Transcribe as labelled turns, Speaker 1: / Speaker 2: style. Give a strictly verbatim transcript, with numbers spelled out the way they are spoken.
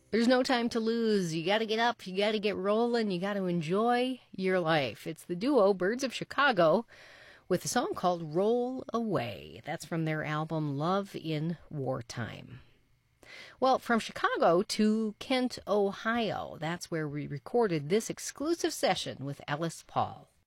Speaker 1: There's no time to lose. You got to get up. You got to get rolling. You got to enjoy your life. It's the duo Birds of Chicago with a song called Roll Away. That's from their album Love in Wartime. Well, from Chicago to Kent, Ohio. That's where we recorded this exclusive session with Ellis Paul.